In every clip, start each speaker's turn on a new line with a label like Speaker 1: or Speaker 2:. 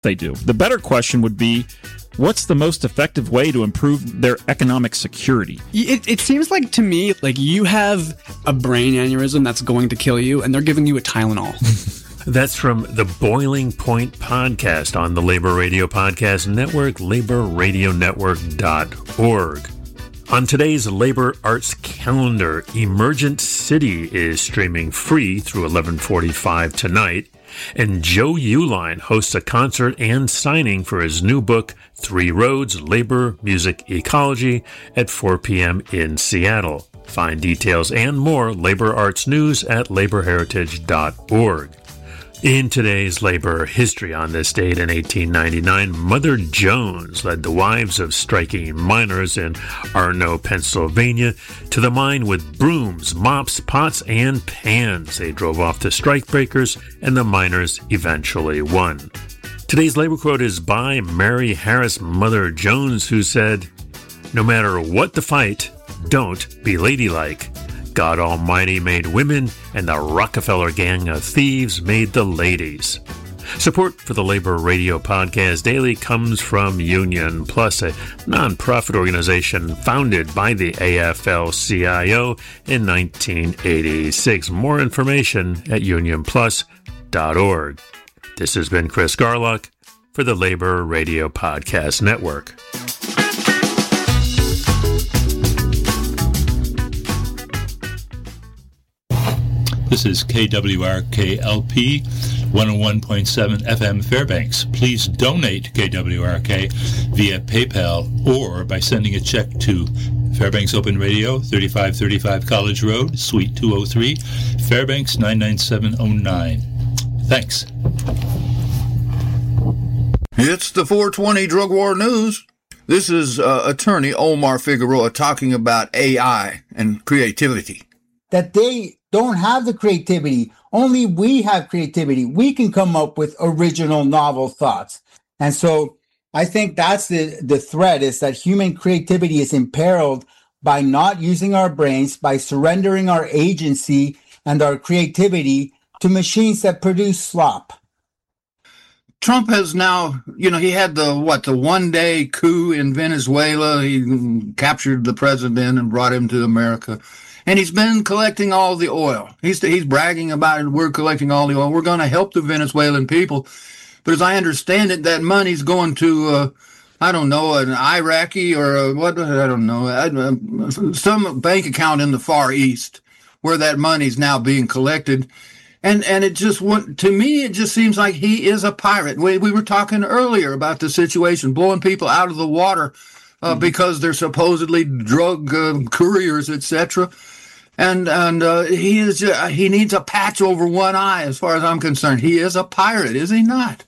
Speaker 1: They do. The better question would be, what's the most effective way to improve their economic security?
Speaker 2: It seems like to me, like you have a brain aneurysm that's going to kill you, and they're giving you a Tylenol.
Speaker 3: That's from the Boiling Point podcast on the Labor Radio Podcast Network, laborradionetwork.org. On today's Labor Arts calendar, Emergent City is streaming free through 11:45 tonight. And Joe Uline hosts a concert and signing for his new book, Three Roads, Labor, Music, Ecology, at 4 p.m. in Seattle. Find details and more labor arts news at laborheritage.org. In today's labor history on this date in 1899, Mother Jones led the wives of striking miners in Arno, Pennsylvania, to the mine with brooms, mops, pots, and pans. They drove off the strikebreakers, and the miners eventually won. Today's labor quote is by Mary Harris Mother Jones, who said, "No matter what the fight, don't be ladylike. God Almighty made women, and the Rockefeller gang of thieves made the ladies." Support for the Labor Radio Podcast Daily comes from Union Plus, a nonprofit organization founded by the AFL-CIO in 1986. More information at unionplus.org. This has been Chris Garlock for the Labor Radio Podcast Network.
Speaker 4: This is KWRK-LP 101.7 FM Fairbanks. Please donate to KWRK via PayPal or by sending a check to Fairbanks Open Radio, 3535 College Road, Suite 203, Fairbanks 99709. Thanks.
Speaker 5: It's the 420 Drug War News. This is attorney Omar Figueroa talking about AI and creativity.
Speaker 6: That they don't have the creativity. Only we have creativity. We can come up with original, novel thoughts. And so I think that's the threat, is that human creativity is imperiled by not using our brains, by surrendering our agency and our creativity to machines that produce slop.
Speaker 5: Trump has now, he had the one-day coup in Venezuela. He captured the president and brought him to America. And he's been collecting all the oil. He's bragging about it. We're collecting all the oil. We're going to help the Venezuelan people. But as I understand it, that money's going to, an Iraqi or some bank account in the Far East where that money's now being collected. And it just, to me, it just seems like he is a pirate. We were talking earlier about the situation, blowing people out of the water because they're supposedly drug couriers, etc. And he needs a patch over one eye, as far as I'm concerned. He is a pirate, is he not?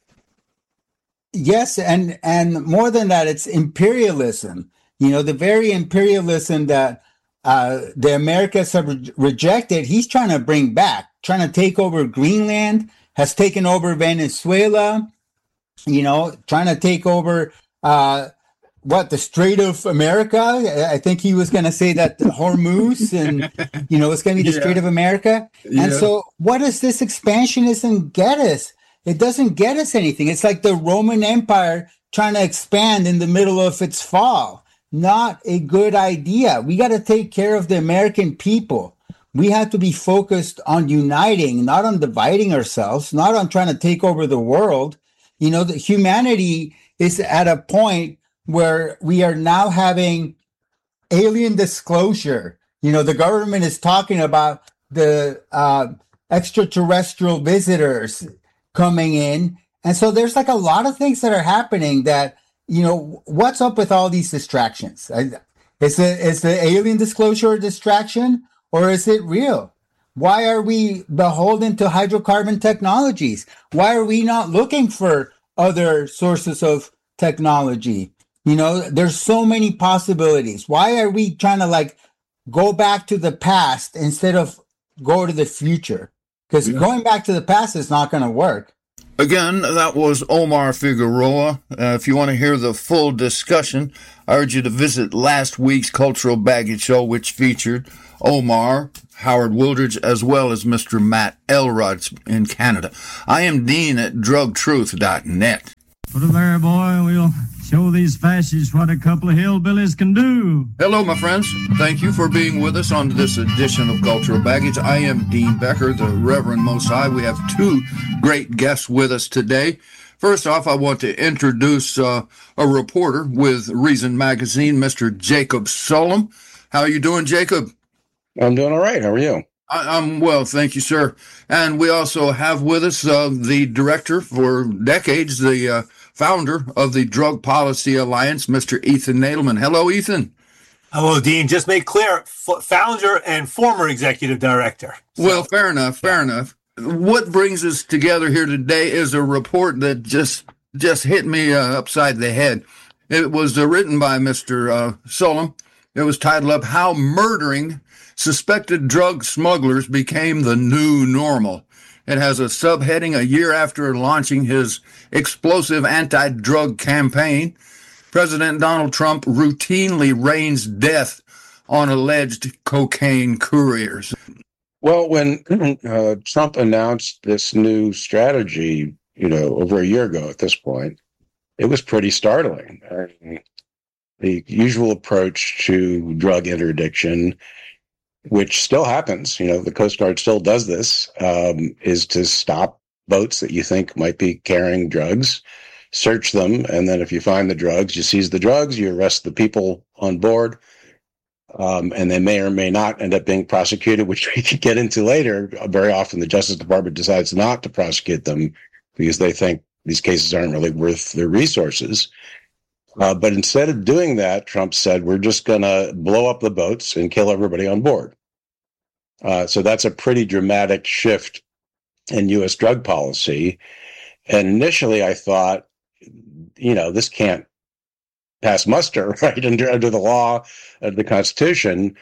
Speaker 6: Yes, and more than that, it's imperialism. The very imperialism that the Americas have rejected, he's trying to bring back, trying to take over Greenland, has taken over Venezuela, trying to take over the Strait of America. I think he was going to say that Hormuz, and it's going to be the Strait of America. And so what does this expansionism get us? It doesn't get us anything. It's like the Roman Empire trying to expand in the middle of its fall. Not a good idea. We got to take care of the American people. We have to be focused on uniting, not on dividing ourselves, not on trying to take over the world. The humanity is at a point where we are now having alien disclosure. The government is talking about the extraterrestrial visitors coming in. And so there's like a lot of things that are happening that, what's up with all these distractions? Is the alien disclosure a distraction, or is it real? Why are we beholden to hydrocarbon technologies? Why are we not looking for other sources of technology? There's so many possibilities. Why are we trying to go back to the past instead of go to the future? Because going back to the past is not going to work.
Speaker 5: Again, that was Omar Figueroa. If you want to hear the full discussion, I urge you to visit last week's Cultural Baggage Show, which featured Omar, Howard Wildridge, as well as Mr. Matt Elrod in Canada. I am Dean at drugtruth.net.
Speaker 7: Put it there, boy. We'll show these fascists what a couple of hillbillies can do.
Speaker 5: Hello, my friends. Thank you for being with us on this edition of Cultural Baggage. I am Dean Becker, the Reverend Mosai. We have two great guests with us today. First off, I want to introduce a reporter with Reason Magazine, Mr. Jacob Sullum. How are you doing, Jacob?
Speaker 8: I'm doing all right. How are you?
Speaker 5: I'm well, thank you, sir. And we also have with us the director for decades, the founder of the Drug Policy Alliance, Mr. Ethan Nadelman. Hello, Ethan.
Speaker 9: Hello, Dean. Just make clear, founder and former executive director. So.
Speaker 5: Well, fair enough. What brings us together here today is a report that just hit me upside the head. It was written by Mr. Sullum. It was titled up, How Murdering Suspected Drug Smugglers Became the New Normal. It has a subheading, a year after launching his explosive anti-drug campaign, President Donald Trump routinely rains death on alleged cocaine couriers.
Speaker 8: Well, when Trump announced this new strategy, over a year ago at this point, it was pretty startling. The usual approach to drug interdiction, which still happens, the Coast Guard still does this, is to stop boats that you think might be carrying drugs, search them, and then if you find the drugs, you seize the drugs, you arrest the people on board, and they may or may not end up being prosecuted, which we could get into later. Very often the Justice Department decides not to prosecute them because they think these cases aren't really worth their resources. But instead of doing that, Trump said, we're just going to blow up the boats and kill everybody on board. So that's a pretty dramatic shift in U.S. drug policy. And initially I thought, this can't pass muster, right, under the law of the Constitution.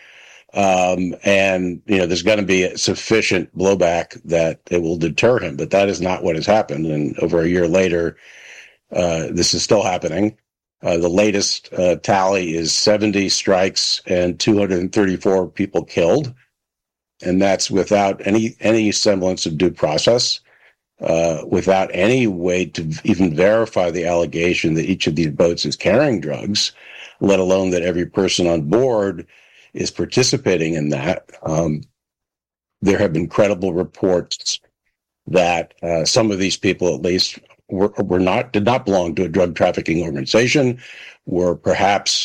Speaker 8: And there's going to be sufficient blowback that it will deter him. But that is not what has happened. And over a year later, this is still happening. The latest tally is 70 strikes and 234 people killed. And that's without any semblance of due process, without any way to even verify the allegation that each of these boats is carrying drugs, let alone that every person on board is participating in that. There have been credible reports that some of these people, at least, did not belong to a drug trafficking organization, were perhaps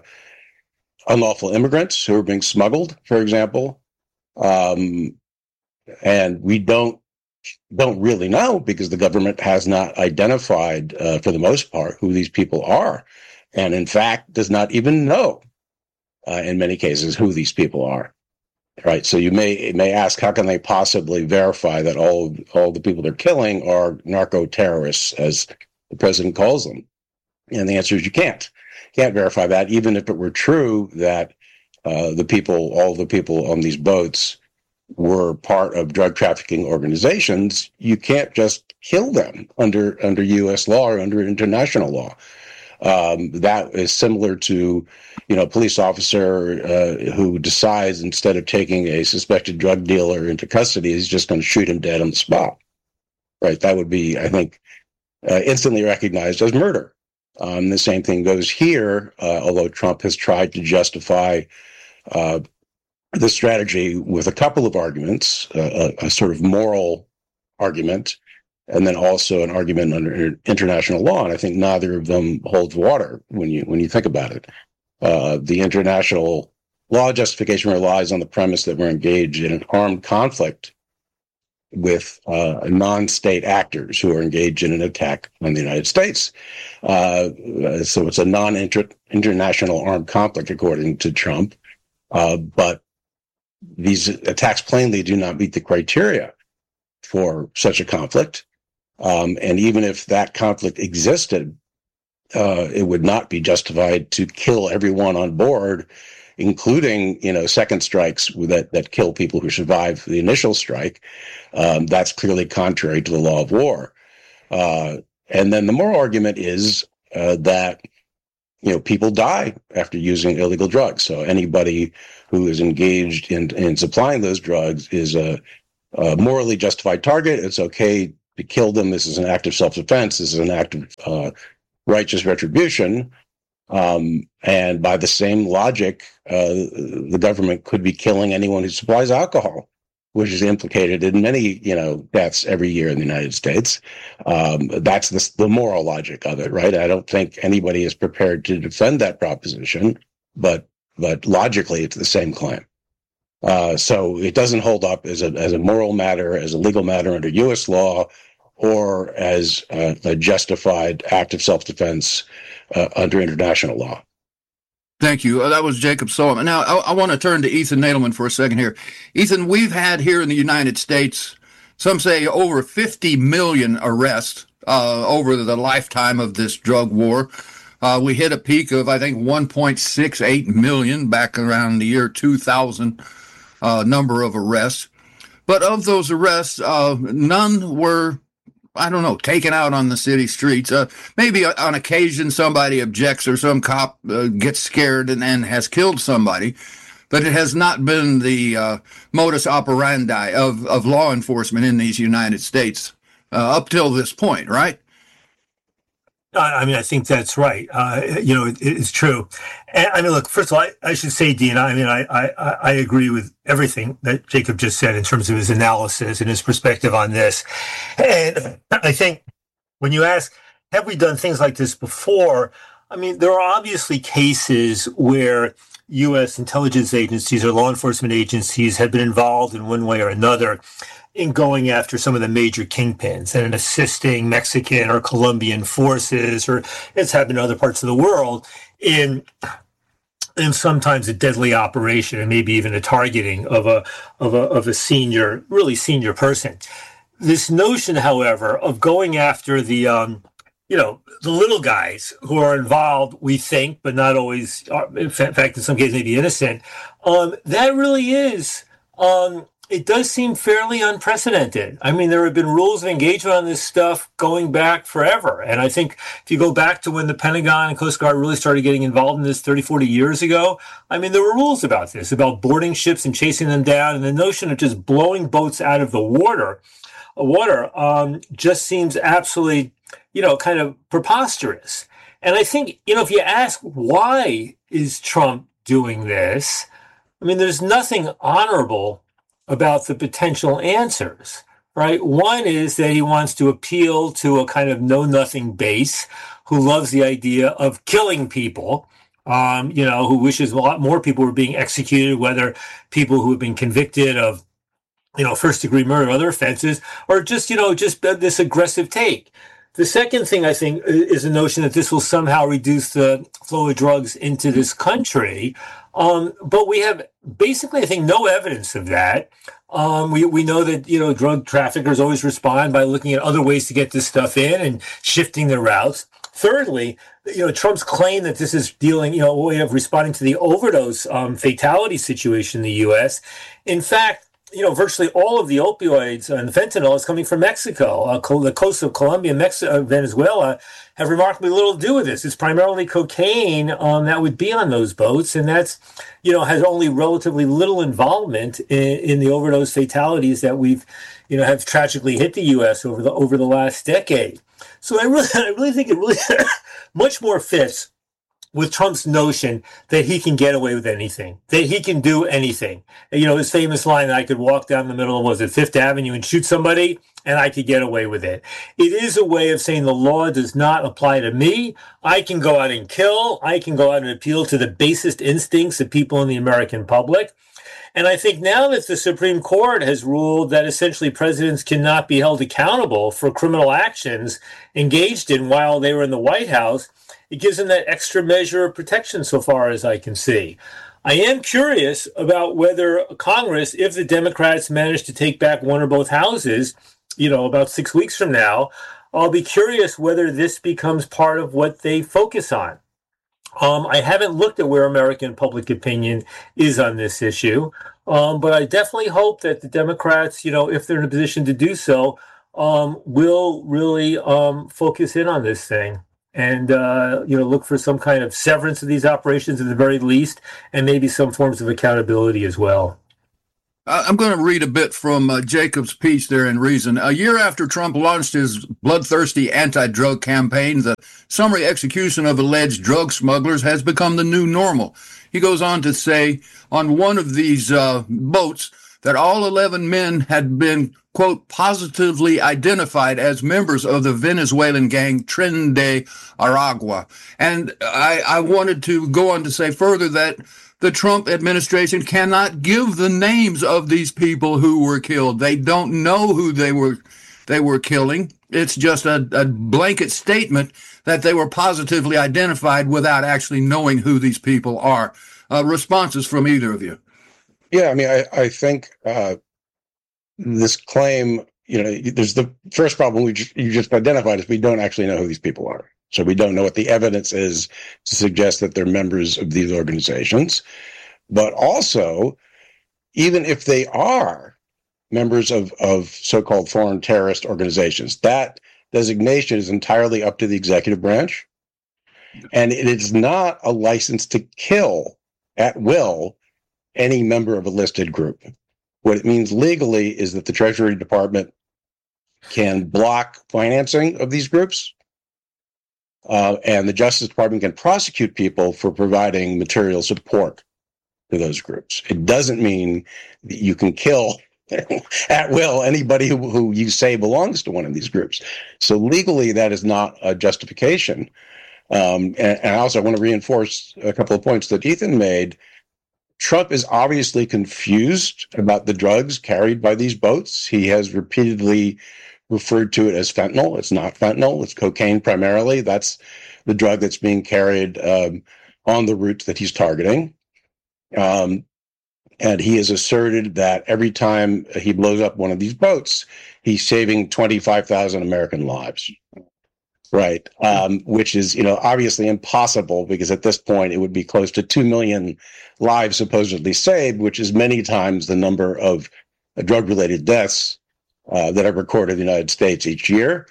Speaker 8: unlawful immigrants who were being smuggled, for example. And we don't really know because the government has not identified, for the most part, who these people are. And in fact, does not even know, in many cases, who these people are. Right. So you may ask, how can they possibly verify that all the people they're killing are narco terrorists, as the president calls them? And the answer is you can't verify that, even if it were true that all the people on these boats were part of drug trafficking organizations. You can't just kill them under U.S. law or under international law. That is similar to, a police officer who decides instead of taking a suspected drug dealer into custody, he's just going to shoot him dead on the spot. Right? That would be, I think, instantly recognized as murder. The same thing goes here, although Trump has tried to justify the strategy with a couple of arguments, a sort of moral argument, and then also an argument under international law. And I think neither of them holds water when you think about it. The international law justification relies on the premise that we're engaged in an armed conflict with non-state actors who are engaged in an attack on the United States. So it's a non-international armed conflict, according to Trump. But these attacks plainly do not meet the criteria for such a conflict. And even if that conflict existed, it would not be justified to kill everyone on board, including, second strikes that kill people who survive the initial strike. That's clearly contrary to the law of war. And then the moral argument is that people die after using illegal drugs. So anybody who is engaged in supplying those drugs is a morally justified target. It's okay to kill them. This is an act of self-defense. This is an act of righteous retribution. And by the same logic, the government could be killing anyone who supplies alcohol, which is implicated in many, deaths every year in the United States. That's the moral logic of it, right? I don't think anybody is prepared to defend that proposition, but logically, it's the same claim. So it doesn't hold up as a moral matter, as a legal matter under U.S. law, or as a justified act of self-defense under international law.
Speaker 5: Thank you. That was Jacob Sullum. Now, I want to turn to Ethan Nadelmann for a second here. Ethan, we've had here in the United States, some say over 50 million arrests over the lifetime of this drug war. We hit a peak of, I think, 1.68 million back around the year 2000 number of arrests. But of those arrests, none were, taken out on the city streets. Maybe on occasion somebody objects or some cop gets scared and has killed somebody, but it has not been the modus operandi of law enforcement in these United States up till this point, right?
Speaker 9: I think that's right. It's true. And look, first of all, I should say, Dean, I agree with everything that Jacob just said in terms of his analysis and his perspective on this. And I think when you ask, have we done things like this before? There are obviously cases where U.S. intelligence agencies or law enforcement agencies have been involved in one way or another in going after some of the major kingpins and in assisting Mexican or Colombian forces, or it's happened in other parts of the world, in sometimes a deadly operation and maybe even a targeting of a senior, really senior person. This notion, however, of going after the little guys who are involved, we think, but not always, in fact, in some cases, maybe innocent, that really is, it does seem fairly unprecedented. There have been rules of engagement on this stuff going back forever. And I think if you go back to when the Pentagon and Coast Guard really started getting involved in this 30, 40 years ago, there were rules about this, about boarding ships and chasing them down. And the notion of just blowing boats out of the water just seems absolutely, kind of preposterous. And I think, if you ask, why is Trump doing this? There's nothing honorable about the potential answers, right? One is that he wants to appeal to a kind of know-nothing base who loves the idea of killing people, who wishes a lot more people were being executed, whether people who have been convicted of, first-degree murder or other offenses, or just this aggressive take. The second thing, I think, is the notion that this will somehow reduce the flow of drugs into this country. But we have basically, I think, no evidence of that. We know that, drug traffickers always respond by looking at other ways to get this stuff in and shifting their routes. Thirdly, Trump's claim that this is dealing, a way of responding to the overdose fatality situation in the U.S. In fact, virtually all of the opioids and fentanyl is coming from Mexico. The coasts of Colombia and Venezuela have remarkably little to do with this. It's primarily cocaine that would be on those boats, and that's, has only relatively little involvement in the overdose fatalities that we've, have tragically hit the U.S. over the last decade. So I really think it really much more fits with Trump's notion that he can get away with anything, that he can do anything. His famous line, I could walk down the middle of, Fifth Avenue and shoot somebody, and I could get away with it. It is a way of saying the law does not apply to me. I can go out and kill. I can go out and appeal to the basest instincts of people in the American public. And I think now that the Supreme Court has ruled that essentially presidents cannot be held accountable for criminal actions engaged in while they were in the White House, it gives them that extra measure of protection so far as I can see. I am curious about whether Congress, if the Democrats manage to take back one or both houses, about 6 weeks from now, I'll be curious whether this becomes part of what they focus on. I haven't looked at where American public opinion is on this issue, but I definitely hope that the Democrats, if they're in a position to do so, will really focus in on this thing and look for some kind of severance of these operations at the very least, and maybe some forms of accountability as well.
Speaker 5: I'm going to read a bit from Jacob's piece there in Reason. A year after Trump launched his bloodthirsty anti-drug campaign, the summary execution of alleged drug smugglers has become the new normal. He goes on to say on one of these boats that all 11 men had been, quote, positively identified as members of the Venezuelan gang Tren de Aragua. And I wanted to go on to say further that the Trump administration cannot give the names of these people who were killed. They don't know who they were killing. It's just a blanket statement that they were positively identified without actually knowing who these people are. Responses from either of you?
Speaker 8: Yeah, I mean, I think this claim, there's the first problem you just identified is we don't actually know who these people are. So we don't know what the evidence is to suggest that they're members of these organizations. But also, even if they are members of so-called foreign terrorist organizations, that designation is entirely up to the executive branch. And it is not a license to kill at will any member of a listed group. What it means legally is that the Treasury Department can block financing of these groups. And the Justice Department can prosecute people for providing material support to those groups. It doesn't mean that you can kill at will anybody who you say belongs to one of these groups. So legally, that is not a justification. And I also want to reinforce a couple of points that Ethan made. Trump is obviously confused about the drugs carried by these boats. He has repeatedly referred to it as fentanyl. It's not fentanyl. It's cocaine primarily. That's the drug that's being carried on the routes that he's targeting. And he has asserted that every time he blows up one of these boats, he's saving 25,000 American lives. Right. Which is, obviously impossible because at this point it would be close to 2 million lives supposedly saved, which is many times the number of drug-related deaths that are recorded in the United States each year.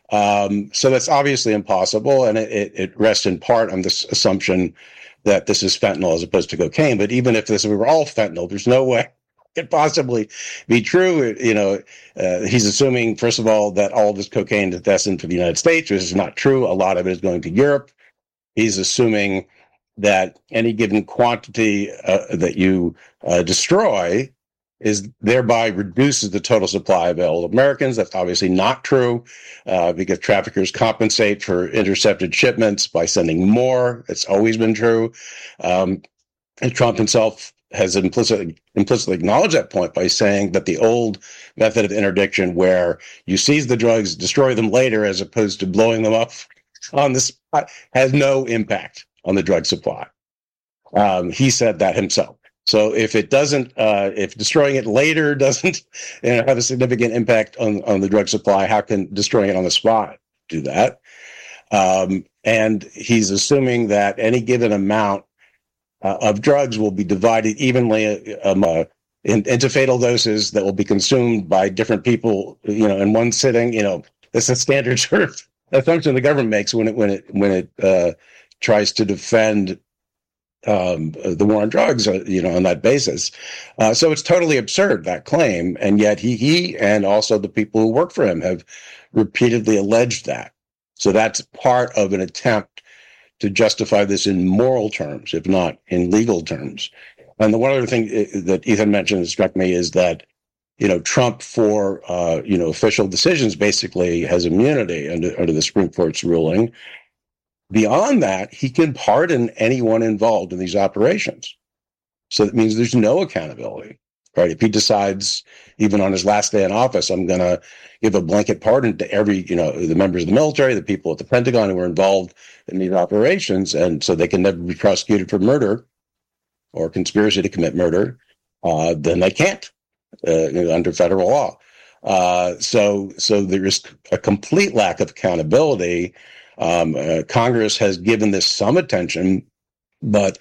Speaker 8: So that's obviously impossible. And it rests in part on this assumption that this is fentanyl as opposed to cocaine. But even if this were all fentanyl, there's no way it could possibly be true. He's assuming, first of all, that all of this cocaine is destined for the United States, which is not true. A lot of it is going to Europe. He's assuming that any given quantity that you destroy is thereby reduces the total supply available to Americans. That's obviously not true because traffickers compensate for intercepted shipments by sending more. It's always been true. And Trump himself has implicitly acknowledged that point by saying that the old method of interdiction where you seize the drugs, destroy them later, as opposed to blowing them up on the spot, has no impact on the drug supply. He said that himself. So if it doesn't, if destroying it later doesn't have a significant impact on the drug supply, how can destroying it on the spot do that? And he's assuming that any given amount of drugs will be divided evenly into fatal doses that will be consumed by different people, in one sitting. That's a standard sort of assumption the government makes when it tries to defend the war on drugs, on that basis. So it's totally absurd, that claim. And yet he and also the people who work for him have repeatedly alleged that. So that's part of an attempt to justify this in moral terms, if not in legal terms. And the one other thing that Ethan mentioned that struck me is that, Trump for, official decisions basically has immunity under the Supreme Court's ruling. Beyond that, he can pardon anyone involved in these operations. So that means there's no accountability, right? If he decides, even on his last day in office, I'm going to give a blanket pardon to every, the members of the military, the people at the Pentagon who were involved in these operations, and so they can never be prosecuted for murder or conspiracy to commit murder, then they can't under federal law. So there is a complete lack of accountability. Congress has given this some attention, but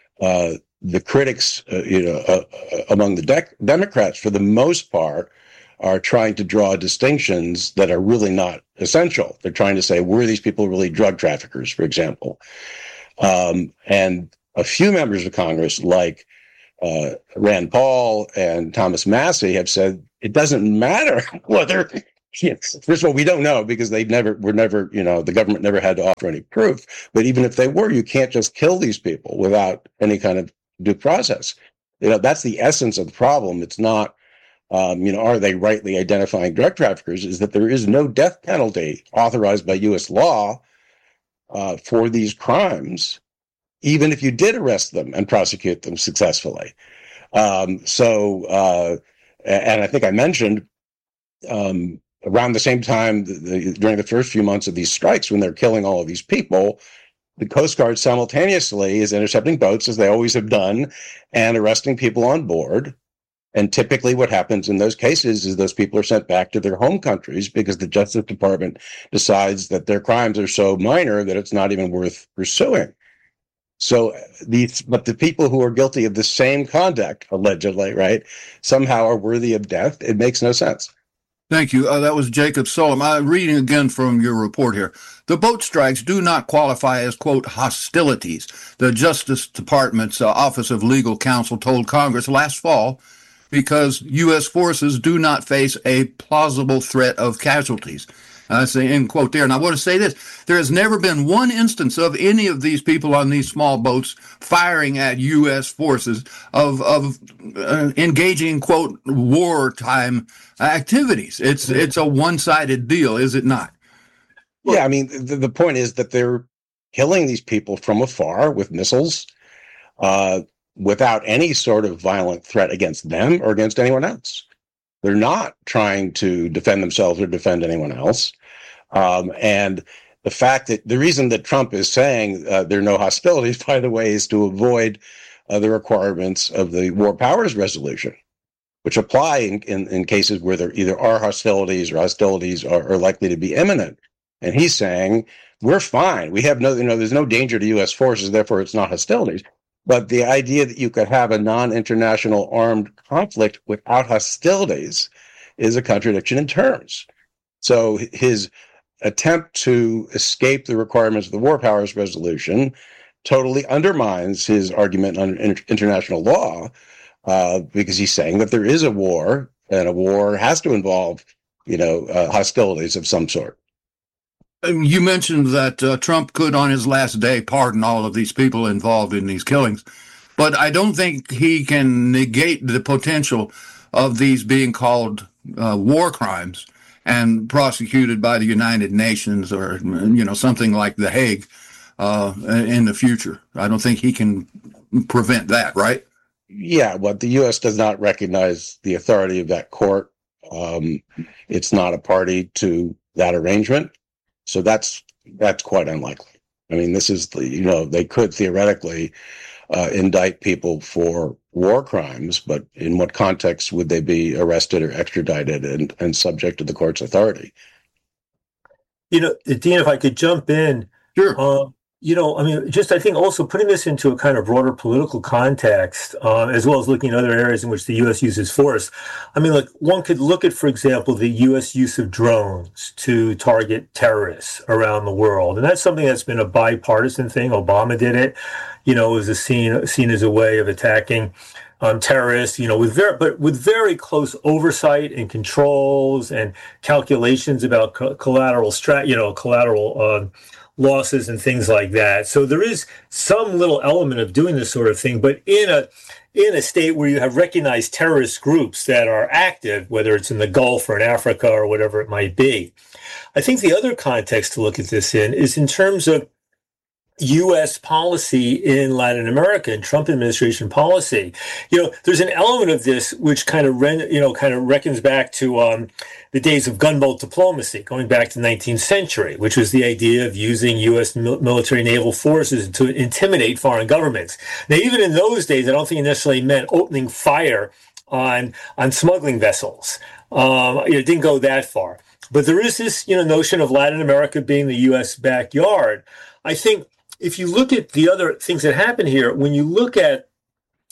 Speaker 8: the critics, among the Democrats, for the most part, are trying to draw distinctions that are really not essential. They're trying to say, were these people really drug traffickers, for example? And a few members of Congress, like Rand Paul and Thomas Massie, have said it doesn't matter whether. First of all, we don't know because the government never had to offer any proof. But even if they were, you can't just kill these people without any kind of due process. That's the essence of the problem. It's not, are they rightly identifying drug traffickers? Is that there is no death penalty authorized by U.S. law for these crimes, even if you did arrest them and prosecute them successfully. And I think I mentioned around the same time, during the first few months of these strikes, when they're killing all of these people, the Coast Guard simultaneously is intercepting boats, as they always have done, and arresting people on board. And typically what happens in those cases is those people are sent back to their home countries because the Justice Department decides that their crimes are so minor that it's not even worth pursuing. But the people who are guilty of the same conduct, allegedly, right, somehow are worthy of death. It makes no sense.
Speaker 5: Thank you. That was Jacob Sullum. I'm reading again from your report here. The boat strikes do not qualify as, quote, hostilities. The Justice Department's Office of Legal Counsel told Congress last fall because U.S. forces do not face a plausible threat of casualties. I say, end quote there. And I want to say this. There has never been one instance of any of these people on these small boats firing at U.S. forces of engaging, quote, wartime activities. It's a one-sided deal, is it not?
Speaker 8: Yeah, I mean, the point is that they're killing these people from afar with missiles without any sort of violent threat against them or against anyone else. They're not trying to defend themselves or defend anyone else. And the fact that the reason that Trump is saying there are no hostilities, by the way, is to avoid the requirements of the War Powers Resolution, which apply in cases where there either are hostilities or hostilities are likely to be imminent. And he's saying, we're fine. We have there's no danger to U.S. forces, therefore it's not hostilities. But the idea that you could have a non-international armed conflict without hostilities is a contradiction in terms. So his attempt to escape the requirements of the War Powers Resolution totally undermines his argument on international law because he's saying that there is a war, and a war has to involve, hostilities of some sort.
Speaker 5: You mentioned that Trump could, on his last day, pardon all of these people involved in these killings, but I don't think he can negate the potential of these being called war crimes and prosecuted by the United Nations or, something like The Hague in the future. I don't think he can prevent that, right?
Speaker 8: Yeah, but the U.S. does not recognize the authority of that court. It's not a party to that arrangement. So that's quite unlikely. I mean, this is they could theoretically indict people for war crimes, but in what context would they be arrested or extradited and subject to the court's authority?
Speaker 9: Dean, if I could jump in.
Speaker 5: Sure.
Speaker 9: I think also putting this into a kind of broader political context, as well as looking at other areas in which the U.S. uses force. I mean, one could look at, for example, the U.S. use of drones to target terrorists around the world. And that's something that's been a bipartisan thing. Obama did it, it was seen as a way of attacking terrorists, with very close oversight and controls and calculations about collateral losses and things like that. So there is some little element of doing this sort of thing, but in a state where you have recognized terrorist groups that are active, whether it's in the Gulf or in Africa or whatever it might be. I think the other context to look at this in is in terms of U.S. policy in Latin America and Trump administration policy. There's an element of this which kind of reckons back to the days of gunboat diplomacy, going back to the 19th century, which was the idea of using U.S. military naval forces to intimidate foreign governments. Now, even in those days, I don't think it necessarily meant opening fire on smuggling vessels. It didn't go that far. But there is this, notion of Latin America being the U.S. backyard. I think if you look at the other things that happen here, when you look at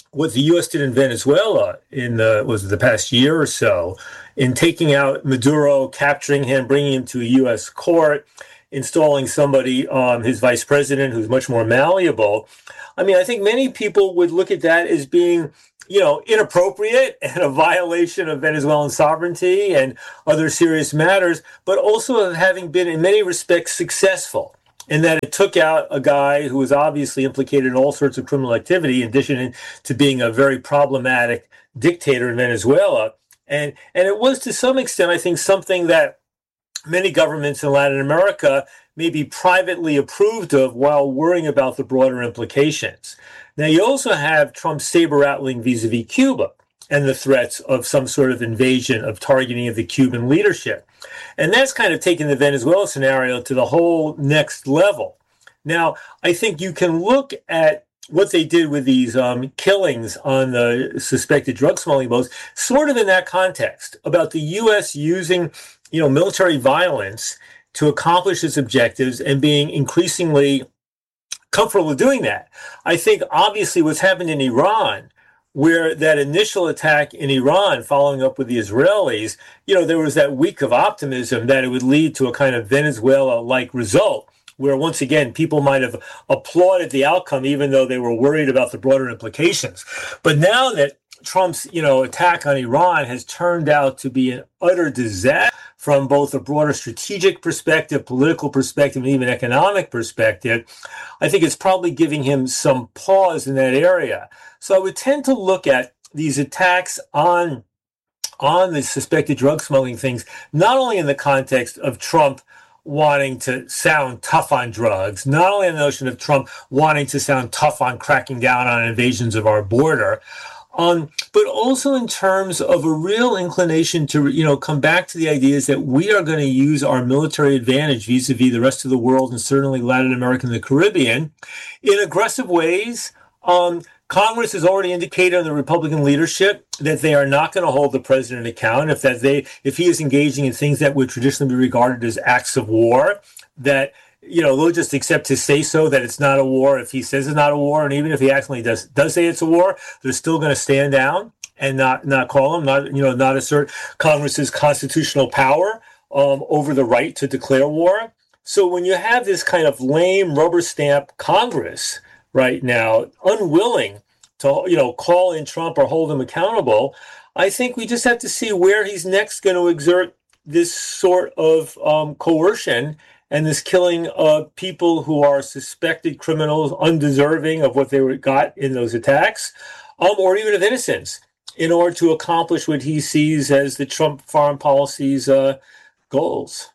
Speaker 9: what the U.S. did in Venezuela in the past year or so, in taking out Maduro, capturing him, bringing him to a U.S. court, installing somebody, his vice president, who's much more malleable. I mean, I think many people would look at that as being, inappropriate and a violation of Venezuelan sovereignty and other serious matters, but also of having been in many respects successful in that it took out a guy who was obviously implicated in all sorts of criminal activity, in addition to being a very problematic dictator in Venezuela. And it was, to some extent, I think, something that many governments in Latin America may be privately approved of while worrying about the broader implications. Now, you also have Trump's saber-rattling vis-a-vis Cuba and the threats of some sort of invasion of targeting of the Cuban leadership. And that's kind of taken the Venezuela scenario to the whole next level. Now, I think you can look at what they did with these killings on the suspected drug smuggling boats, sort of in that context, about the U.S. using, military violence to accomplish its objectives and being increasingly comfortable with doing that. I think, obviously, what's happened in Iran, where that initial attack in Iran, following up with the Israelis, there was that week of optimism that it would lead to a kind of Venezuela-like result, where once again, people might have applauded the outcome, even though they were worried about the broader implications. But now that Trump's, attack on Iran has turned out to be an utter disaster from both a broader strategic perspective, political perspective, and even economic perspective, I think it's probably giving him some pause in that area. So I would tend to look at these attacks on the suspected drug smuggling things, not only in the context of Trump wanting to sound tough on drugs, not only in the notion of Trump wanting to sound tough on cracking down on invasions of our border, but also in terms of a real inclination to, come back to the ideas that we are going to use our military advantage vis-a-vis the rest of the world, and certainly Latin America and the Caribbean, in aggressive ways. Congress has already indicated on the Republican leadership that they are not going to hold the president account if he is engaging in things that would traditionally be regarded as acts of war, that they'll just accept his say-so that it's not a war if he says it's not a war, and even if he actually does say it's a war, they're still going to stand down and not call him, not assert Congress's constitutional power over the right to declare war. So when you have this kind of lame rubber stamp Congress right now, unwilling to call in Trump or hold him accountable, I think we just have to see where he's next going to exert this sort of coercion and this killing of people who are suspected criminals, undeserving of what they got in those attacks, or even of innocence, in order to accomplish what he sees as the Trump foreign policy's goals.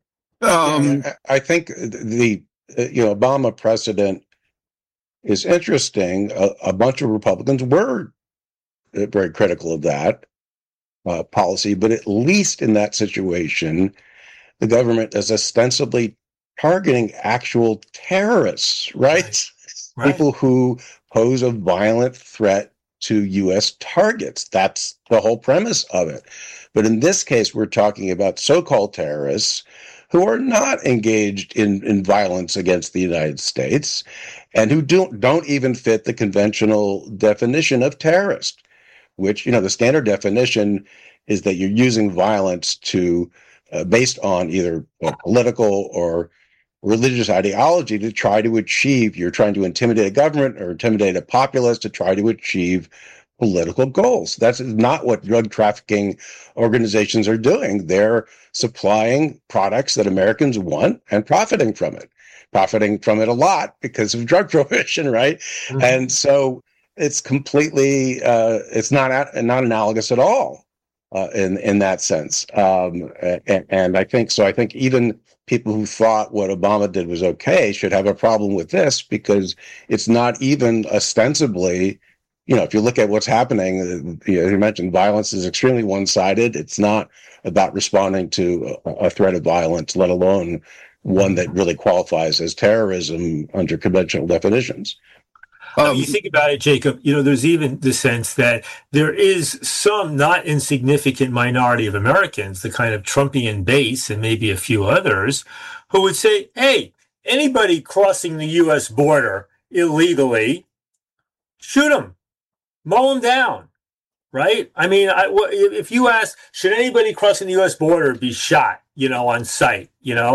Speaker 8: I think the Obama precedent is interesting. A bunch of Republicans were very critical of that policy, but at least in that situation, the government is ostensibly targeting actual terrorists, right? People who pose a violent threat to U.S. targets. That's the whole premise of it. But in this case, we're talking about so-called terrorists who are not engaged in violence against the United States and who don't even fit the conventional definition of terrorist, which, the standard definition is that you're using violence to based on either political or religious ideology to try to achieve, you're trying to intimidate a government or intimidate a populace to try to achieve political goals. That's not what drug trafficking organizations are doing. They're supplying products that Americans want and profiting from it a lot because of drug prohibition, right? Mm-hmm. And so it's completely, it's not analogous at all. In that sense. And I think even people who thought what Obama did was okay should have a problem with this, because it's not even ostensibly, if you look at what's happening, you mentioned violence is extremely one-sided. It's not about responding to a threat of violence, let alone one that really qualifies as terrorism under conventional definitions.
Speaker 9: You think about it, Jacob, there's even the sense that there is some not insignificant minority of Americans, the kind of Trumpian base and maybe a few others, who would say, hey, anybody crossing the U.S. border illegally, shoot them. mow them down, right? I mean, if you ask, should anybody crossing the U.S. border be shot, on sight,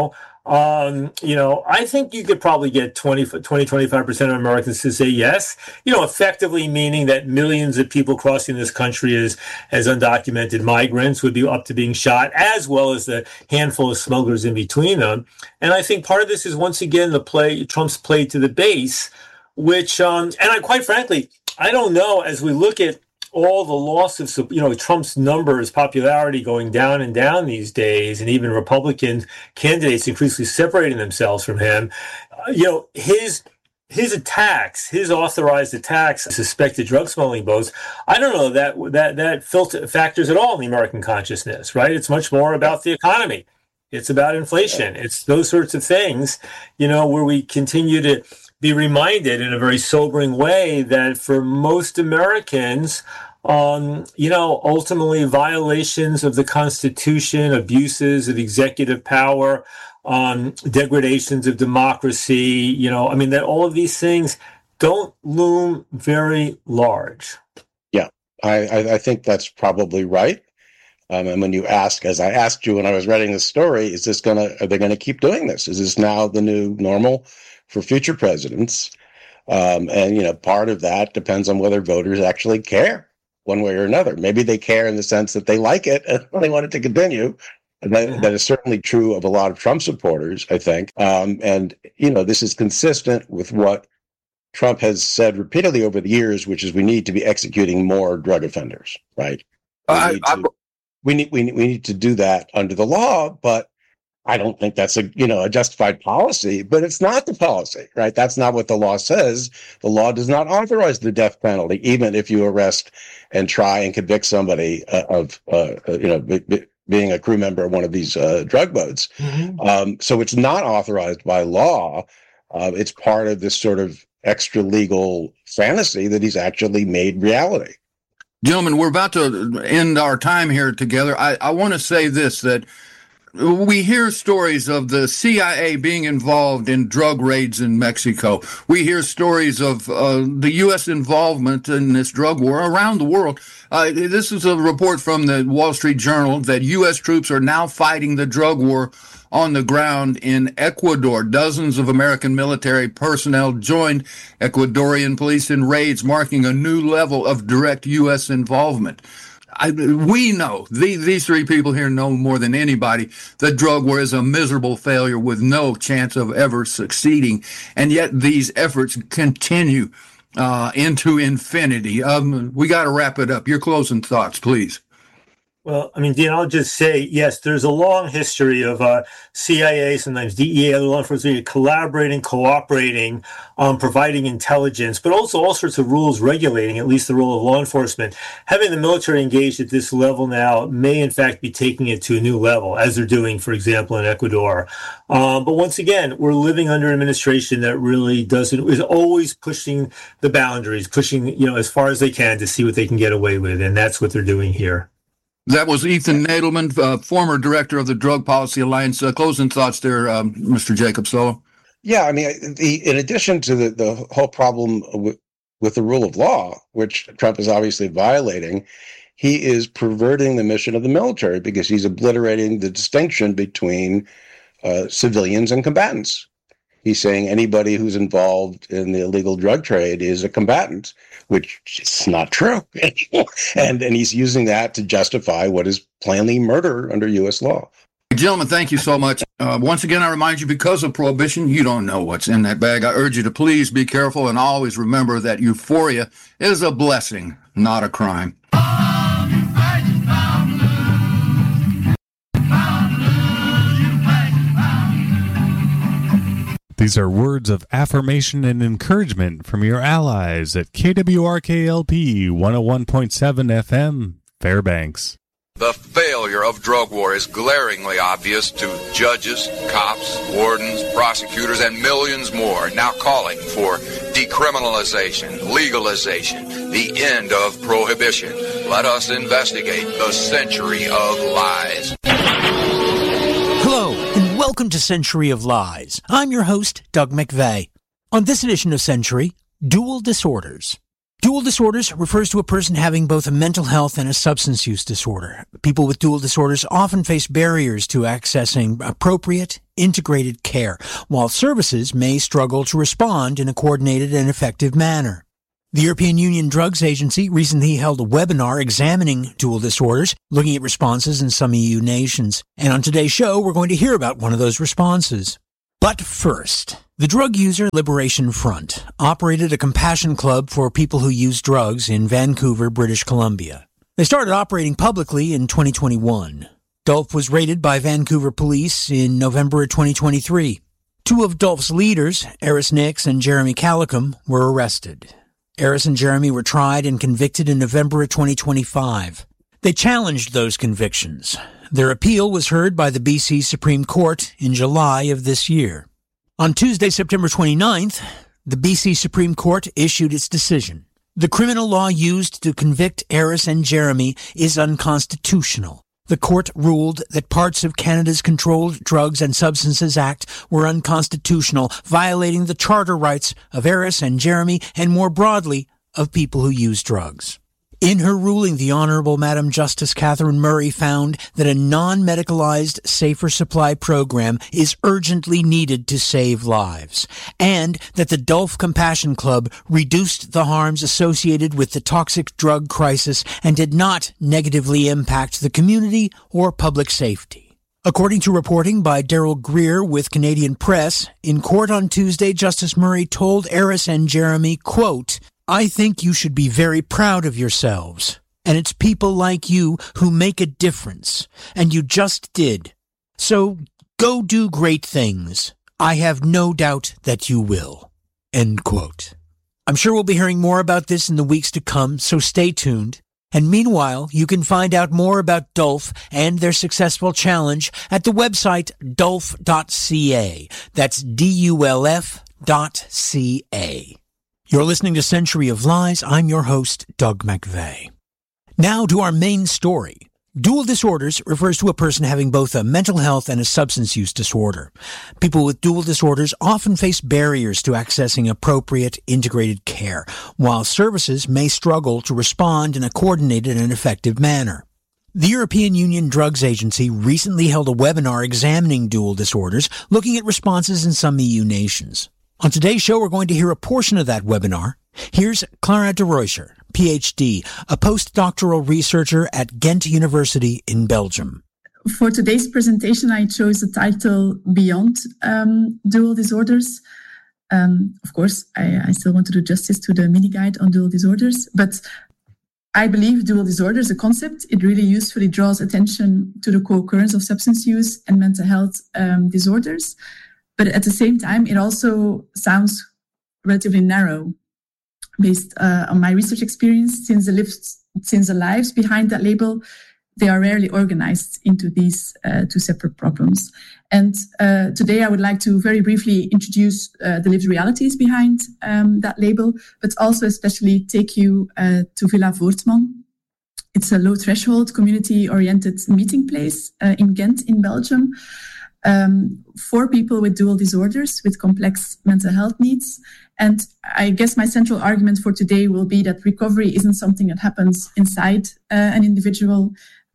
Speaker 9: I think you could probably get 25% of Americans to say yes, effectively meaning that millions of people crossing this country as undocumented migrants would be up to being shot, as well as the handful of smugglers in between them. And I think part of this is, once again, Trump's play to the base, which, quite frankly, I don't know, as we look at all the loss of, Trump's numbers, popularity going down and down these days, and even Republican candidates increasingly separating themselves from him, his attacks, his authorized attacks, suspected drug smuggling boats, I don't know that factors at all in the American consciousness, right? It's much more about the economy. It's about inflation. It's those sorts of things, where we continue to be reminded in a very sobering way that for most Americans, ultimately violations of the Constitution, abuses of executive power, degradations of democracy, that all of these things don't loom very large. Yeah,
Speaker 8: I think that's probably right. And when you ask, as I asked you when I was writing this story, are they going to keep doing this? Is this now the new normal for future presidents? And part of that depends on whether voters actually care one way or another. Maybe they care in the sense that they like it and they want it to continue. And that is certainly true of a lot of Trump supporters, I think. And this is consistent with what Trump has said repeatedly over the years, which is we need to be executing more drug offenders, right? We need to do that under the law, but I don't think that's a justified policy, but it's not the policy, right? That's not what the law says. The law does not authorize the death penalty, even if you arrest and try and convict somebody of being a crew member of one of these drug boats. Mm-hmm. So it's not authorized by law. It's part of this sort of extra legal fantasy that he's actually made reality.
Speaker 5: Gentlemen, we're about to end our time here together. I want to say this, that we hear stories of the CIA being involved in drug raids in Mexico. We hear stories of the U.S. involvement in this drug war around the world. This is a report from the Wall Street Journal that U.S. troops are now fighting the drug war on the ground in Ecuador. Dozens of American military personnel joined Ecuadorian police in raids, marking a new level of direct U.S. involvement. We know, these three people here know more than anybody, that drug war is a miserable failure with no chance of ever succeeding. And yet these efforts continue into infinity. We got to wrap it up. Your closing thoughts, please.
Speaker 9: Well, Dean, I'll just say, yes, there's a long history of CIA, sometimes DEA, other law enforcement, collaborating, cooperating, providing intelligence, but also all sorts of rules regulating, at least the role of law enforcement. Having the military engaged at this level now may, in fact, be taking it to a new level, as they're doing, for example, in Ecuador. But once again, we're living under an administration that really is always pushing the boundaries, pushing, as far as they can to see what they can get away with. And that's what they're doing here.
Speaker 5: That was Ethan Nadelman, former director of the Drug Policy Alliance. Closing thoughts there, Mr. Jacob Solo.
Speaker 8: Yeah, in addition to the whole problem with the rule of law, which Trump is obviously violating, he is perverting the mission of the military because he's obliterating the distinction between civilians and combatants. He's saying anybody who's involved in the illegal drug trade is a combatant, which is not true. and he's using that to justify what is plainly murder under U.S. law.
Speaker 5: Gentlemen, thank you so much. Once again, I remind you, because of prohibition, you don't know what's in that bag. I urge you to please be careful and always remember that euphoria is a blessing, not a crime.
Speaker 10: These are words of affirmation and encouragement from your allies at KWRK-LP 101.7 FM, Fairbanks.
Speaker 11: The failure of drug war is glaringly obvious to judges, cops, wardens, prosecutors, and millions more now calling for decriminalization, legalization, the end of prohibition. Let us investigate the century of lies.
Speaker 12: Hello, and welcome to Century of Lies. I'm your host, Doug McVeigh. On this edition of Century, dual disorders. Dual disorders refers to a person having both a mental health and a substance use disorder. People with dual disorders often face barriers to accessing appropriate, integrated care, while services may struggle to respond in a coordinated and effective manner. The European Union Drugs Agency recently held a webinar examining dual disorders, looking at responses in some EU nations. And on today's show, we're going to hear about one of those responses. But first, the Drug User Liberation Front operated a compassion club for people who use drugs in Vancouver, British Columbia. They started operating publicly in 2021. DULF was raided by Vancouver police in November 2023. Two of DULF's leaders, Eris Nix and Jeremy Calicum, were arrested. Eris and Jeremy were tried and convicted in November 2025. They challenged those convictions. Their appeal was heard by the BC Supreme Court in July of this year. On Tuesday, September 29th, the BC Supreme Court issued its decision. The criminal law used to convict Eris and Jeremy is unconstitutional. The court ruled that parts of Canada's Controlled Drugs and Substances Act were unconstitutional, violating the charter rights of Eris and Jeremy and more broadly of people who use drugs. In her ruling, the Honourable Madam Justice Catherine Murray found that a non-medicalized safer supply program is urgently needed to save lives, and that the DULF Compassion Club reduced the harms associated with the toxic drug crisis and did not negatively impact the community or public safety. According to reporting by Daryl Greer with Canadian Press, in court on Tuesday, Justice Murray told Eris and Jeremy, quote, "I think you should be very proud of yourselves, and it's people like you who make a difference, and you just did. So go do great things. I have no doubt that you will." End quote. I'm sure we'll be hearing more about this in the weeks to come, so stay tuned. And meanwhile, you can find out more about DULF and their successful challenge at the website dulf.ca. That's DULF.ca. You're listening to Century of Lies. I'm your host, Doug McVeigh. Now to our main story. Dual disorders refers to a person having both a mental health and a substance use disorder. People with dual disorders often face barriers to accessing appropriate, integrated care, while services may struggle to respond in a coordinated and effective manner. The European Union Drugs Agency recently held a webinar examining dual disorders, looking at responses in some EU nations. On today's show, we're going to hear a portion of that webinar. Here's Clara de Reuscher, PhD, a postdoctoral researcher at Ghent University in Belgium.
Speaker 13: For today's presentation, I chose the title Beyond Dual Disorders. Of course, I still want to do justice to the mini-guide on dual disorders, but I believe dual disorders, the concept, it really usefully draws attention to the co-occurrence of substance use and mental health disorders. But at the same time, it also sounds relatively narrow based on my research experience, since the lives behind that label, they are rarely organized into these two separate problems. And today I would like to very briefly introduce the lived realities behind that label, but also especially take you to Villa Voortman. It's a low-threshold, community-oriented meeting place in Ghent in Belgium, for people with dual disorders, with complex mental health needs. And I guess my central argument for today will be that recovery isn't something that happens inside an individual,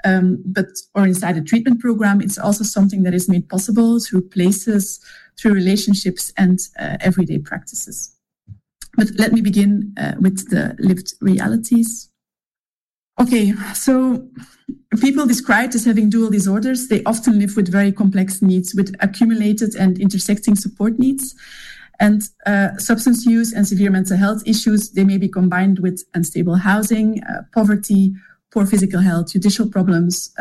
Speaker 13: or inside a treatment program. It's also something that is made possible through places, through relationships, and everyday practices. But let me begin with the lived realities. Okay, so people described as having dual disorders, they often live with very complex needs, with accumulated and intersecting support needs. And substance use and severe mental health issues, they may be combined with unstable housing, poverty, poor physical health, judicial problems,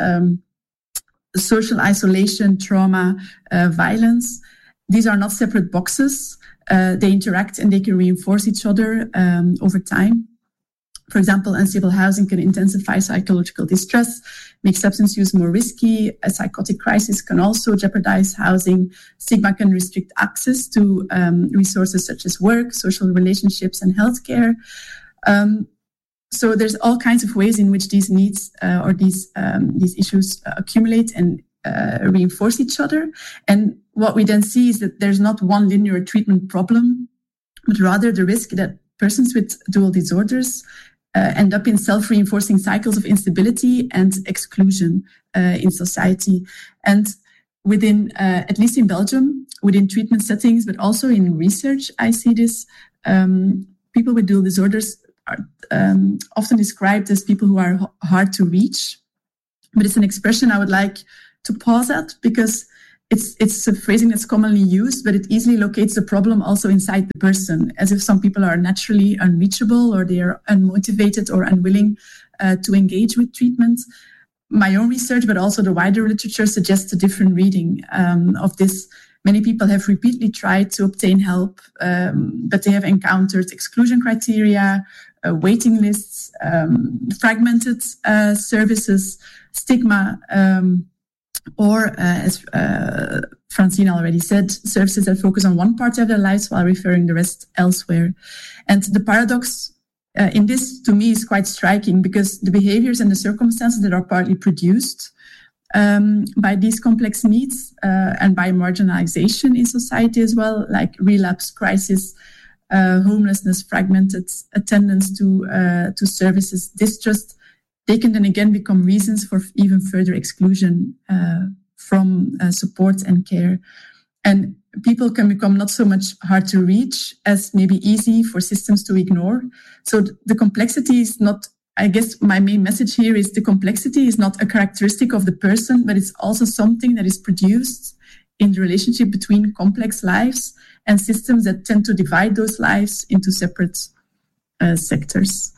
Speaker 13: social isolation, trauma, violence. These are not separate boxes. They interact and they can reinforce each other over time. For example, unstable housing can intensify psychological distress, make substance use more risky. A psychotic crisis can also jeopardize housing. Stigma can restrict access to resources such as work, social relationships, and healthcare. So there's all kinds of ways in which these needs or these issues accumulate and reinforce each other. And what we then see is that there's not one linear treatment problem, but rather the risk that persons with dual disorders end up in self-reinforcing cycles of instability and exclusion in society. And within, at least in Belgium, within treatment settings, but also in research, I see this. People with dual disorders are often described as people who are hard to reach. But it's an expression I would like to pause at, because it's a phrasing that's commonly used, but it easily locates the problem also inside the person, as if some people are naturally unreachable, or they are unmotivated or unwilling to engage with treatment. My own research, but also the wider literature, suggests a different reading of this. Many people have repeatedly tried to obtain help, but they have encountered exclusion criteria, waiting lists, fragmented services, stigma, or as Francine already said, services that focus on one part of their lives while referring the rest elsewhere. And the paradox in this, to me, is quite striking, because the behaviors and the circumstances that are partly produced by these complex needs and by marginalization in society as well, like relapse, crisis, homelessness, fragmented attendance to services, distrust, they can then again become reasons for even further exclusion from support and care. And people can become not so much hard to reach as maybe easy for systems to ignore. So the complexity is not, I guess my main message here is, the complexity is not a characteristic of the person, but it's also something that is produced in the relationship between complex lives and systems that tend to divide those lives into separate sectors.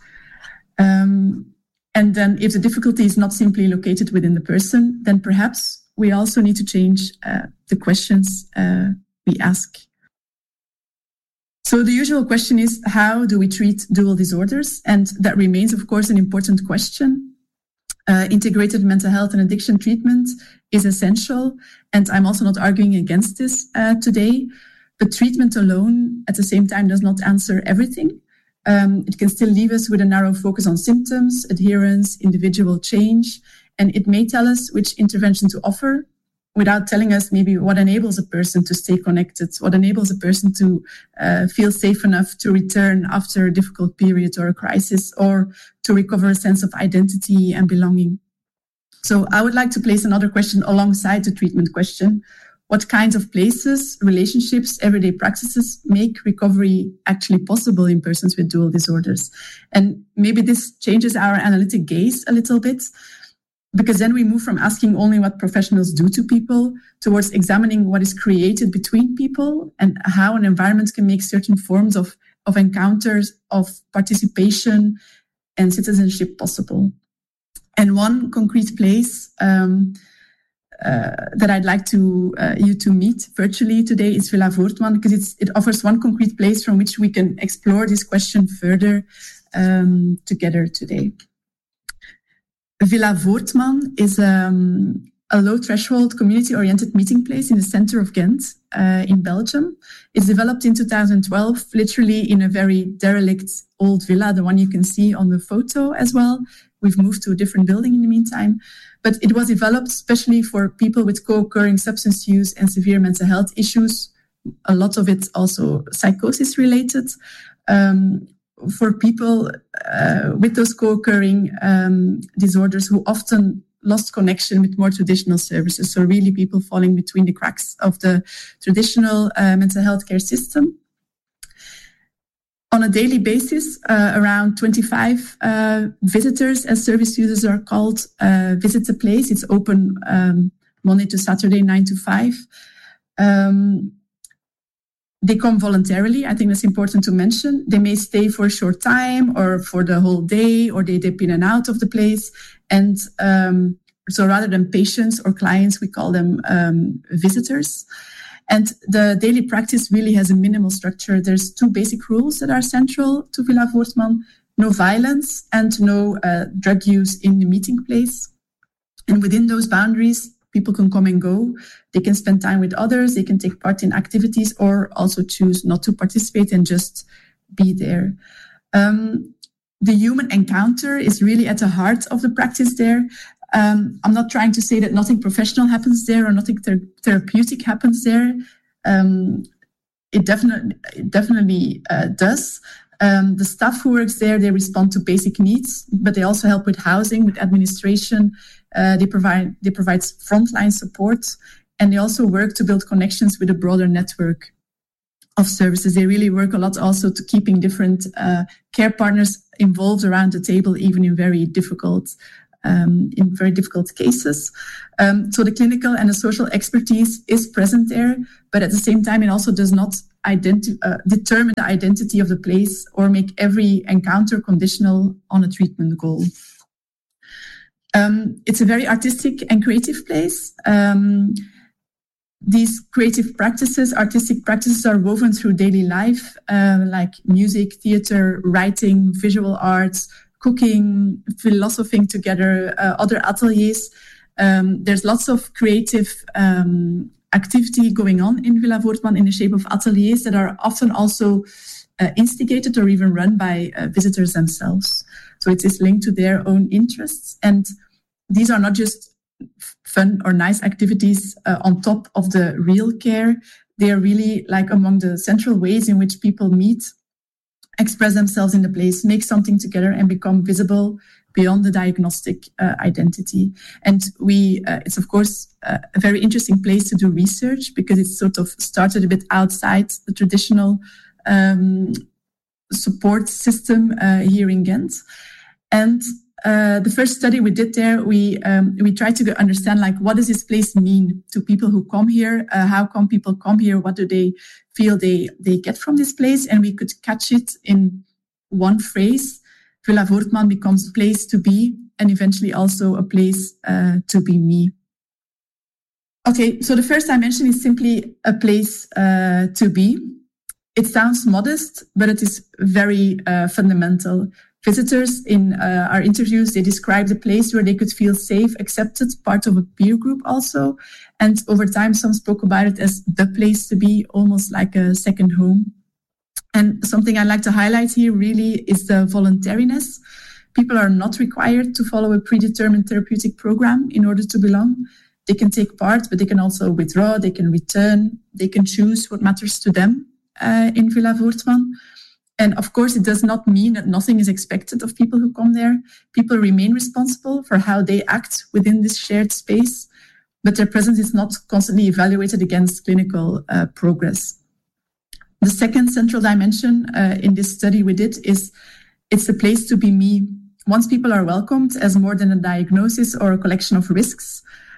Speaker 13: And then if the difficulty is not simply located within the person, then perhaps we also need to change the questions we ask. So the usual question is, how do we treat dual disorders? And that remains, of course, an important question. Integrated mental health and addiction treatment is essential. And I'm also not arguing against this today. But treatment alone, at the same time, does not answer everything. It can still leave us with a narrow focus on symptoms, adherence, individual change, and it may tell us which intervention to offer without telling us maybe what enables a person to stay connected, what enables a person to feel safe enough to return after a difficult period or a crisis, or to recover a sense of identity and belonging. So I would like to place another question alongside the treatment question. What kinds of places, relationships, everyday practices make recovery actually possible in persons with dual disorders? And maybe this changes our analytic gaze a little bit, because then we move from asking only what professionals do to people towards examining what is created between people and how an environment can make certain forms of encounters, of participation and citizenship possible. And one concrete place that I'd like you to meet virtually today is Villa Voortman, because it offers one concrete place from which we can explore this question further together today. Villa Voortman is a low-threshold, community-oriented meeting place in the center of Ghent in Belgium. It's developed in 2012, literally in a very derelict old villa, the one you can see on the photo as well. We've moved to a different building in the meantime. But it was developed especially for people with co-occurring substance use and severe mental health issues, a lot of it also psychosis-related, for people with those co-occurring disorders who often lost connection with more traditional services. So really people falling between the cracks of the traditional mental health care system. On a daily basis, around 25 visitors, as service users are called, visit the place. It's open Monday to Saturday, 9 to 5. They come voluntarily. I think that's important to mention. They may stay for a short time or for the whole day, or they dip in and out of the place. And so rather than patients or clients, we call them visitors. And the daily practice really has a minimal structure. There's two basic rules that are central to Villa Voortman: no violence and no drug use in the meeting place. And within those boundaries, people can come and go. They can spend time with others. They can take part in activities, or also choose not to participate and just be there. The human encounter is really at the heart of the practice there. I'm not trying to say that nothing professional happens there or nothing therapeutic happens there. It definitely does. The staff who works there, they respond to basic needs, but they also help with housing, with administration. They provide frontline support, and they also work to build connections with a broader network of services. They really work a lot also to keeping different care partners involved around the table, even in very difficult cases. So the clinical and the social expertise is present there, but at the same time, it also does not determine the identity of the place or make every encounter conditional on a treatment goal. It's a very artistic and creative place. These artistic practices are woven through daily life, like music, theater, writing, visual arts, cooking, philosophing together, other ateliers. There's lots of creative activity going on in Villa Voortman in the shape of ateliers that are often also instigated or even run by visitors themselves. So it is linked to their own interests. And these are not just fun or nice activities on top of the real care. They are really like among the central ways in which people meet, express themselves in the place, make something together, and become visible beyond the diagnostic identity. And it's of course a very interesting place to do research because it's sort of started a bit outside the traditional support system here in Ghent. And the first study we did there, we tried to understand, like, what does this place mean to people who come here? How come people come here? What do they feel they get from this place? And we could catch it in one phrase. Villa Voortman becomes a place to be, and eventually also a place to be me. Okay, so the first dimension is simply a place to be. It sounds modest, but it is very fundamental. Visitors in our interviews, they described a place where they could feel safe, accepted, part of a peer group also. And over time, some spoke about it as the place to be, almost like a second home. And something I'd like to highlight here really is the voluntariness. People are not required to follow a predetermined therapeutic program in order to belong. They can take part, but they can also withdraw, they can return, they can choose what matters to them in Villa Voortman. And of course, it does not mean that nothing is expected of people who come there. People remain responsible for how they act within this shared space, but their presence is not constantly evaluated against clinical progress. The second central dimension in this study we did is it's a place to be me. Once people are welcomed as more than a diagnosis or a collection of risks,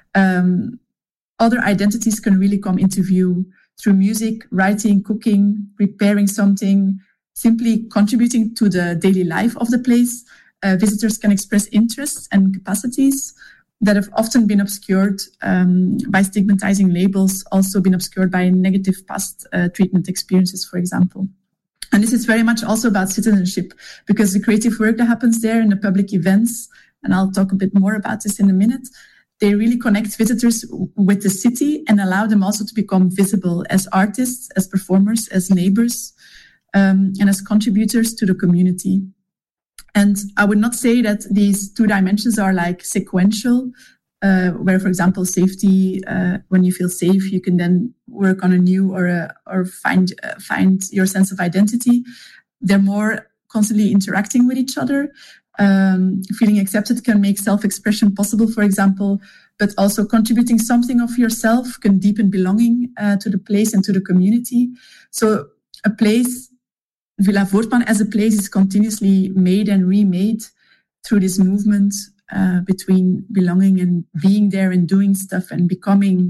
Speaker 13: other identities can really come into view through music, writing, cooking, preparing something, simply contributing to the daily life of the place. Visitors can express interests and capacities that have often been obscured by stigmatizing labels, also been obscured by negative past treatment experiences, for example. And this is very much also about citizenship, because the creative work that happens there in the public events, and I'll talk a bit more about this in a minute, they really connect visitors with the city and allow them also to become visible as artists, as performers, as neighbors, and as contributors to the community. And I would not say that these two dimensions are like sequential, where, for example, safety, when you feel safe, you can then work on a new or find your sense of identity. They're more constantly interacting with each other. Feeling accepted can make self-expression possible, for example, but also contributing something of yourself can deepen belonging to the place and to the community. So a place, Villa Voortman as a place, is continuously made and remade through this movement between belonging and being there and doing stuff and becoming.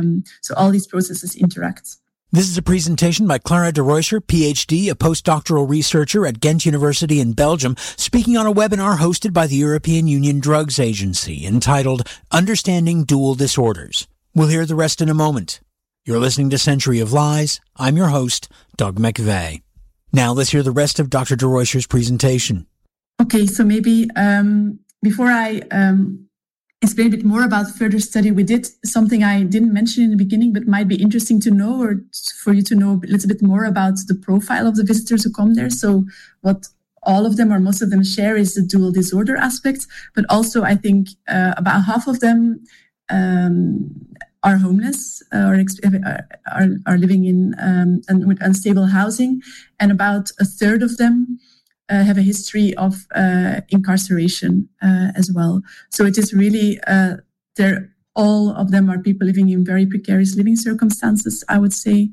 Speaker 13: So all these processes interact.
Speaker 12: This is a presentation by Clara de Reuscher, PhD, a postdoctoral researcher at Ghent University in Belgium, speaking on a webinar hosted by the European Union Drugs Agency entitled Understanding Dual Disorders. We'll hear the rest in a moment. You're listening to Century of Lies. I'm your host, Doug McVeigh. Now let's hear the rest of Dr. de Reuscher's presentation.
Speaker 13: Okay, so maybe before I explain a bit more about further study we did, something I didn't mention in the beginning but might be interesting to know, or for you to know a little bit more about the profile of the visitors who come there. So what all of them or most of them share is the dual disorder aspect, but also I think about half of them are homeless or are living in and with unstable housing, and about a third of them have a history of incarceration as well. So it is really all of them are people living in very precarious living circumstances, I would say.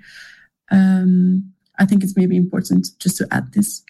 Speaker 13: I think it's maybe important just to add this.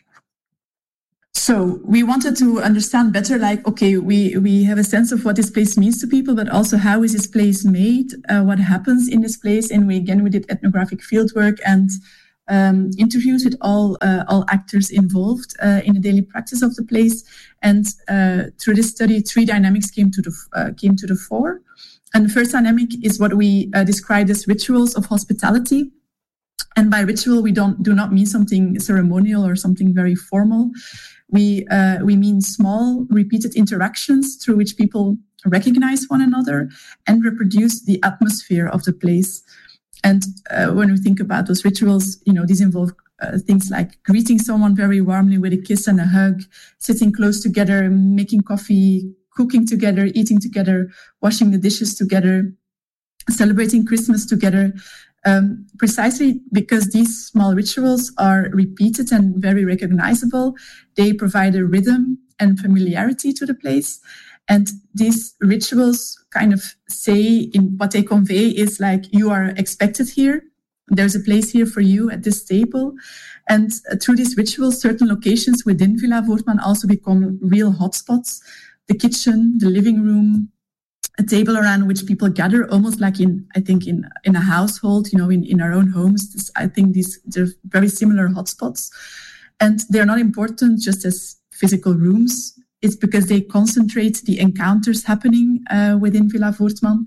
Speaker 13: So we wanted to understand better, like, okay, we have a sense of what this place means to people, but also how is this place made, what happens in this place. And we did ethnographic fieldwork and interviews with all actors involved in the daily practice of the place. And through this study, 3 dynamics came to the fore. And the first dynamic is what we described as rituals of hospitality. And by ritual, we do not mean something ceremonial or something very formal. We mean small, repeated interactions through which people recognize one another and reproduce the atmosphere of the place. And when we think about those rituals, these involve things like greeting someone very warmly with a kiss and a hug, sitting close together, making coffee, cooking together, eating together, washing the dishes together, celebrating Christmas together. Precisely because these small rituals are repeated and very recognizable, they provide a rhythm and familiarity to the place. And these rituals kind of say, in what they convey is like, you are expected here. There's a place here for you at this table. And through these rituals, certain locations within Villa Voortman also become real hotspots. The kitchen, the living room, a table around which people gather, almost like in a household, in our own homes. I think they're very similar hotspots. And they're not important just as physical rooms. It's because they concentrate the encounters happening within Villa Voortman.